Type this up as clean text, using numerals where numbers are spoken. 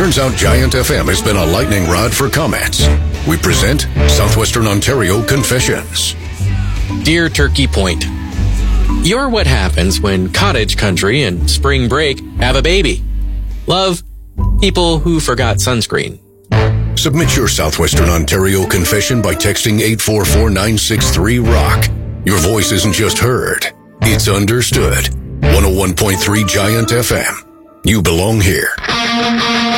Turns out Giant FM has been a lightning rod for comments. We present Southwestern Ontario Confessions. Dear Turkey Point, you're what happens when Cottage Country and Spring Break have a baby. Love, people who forgot sunscreen. Submit your Southwestern Ontario confession by texting 844-963-ROCK. Your voice isn't just heard, it's understood. 101.3 Giant FM. You belong here.